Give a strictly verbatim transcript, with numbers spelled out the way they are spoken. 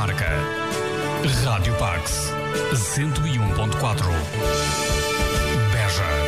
marca. Rádio Pax, cento e um ponto quatro. Beja.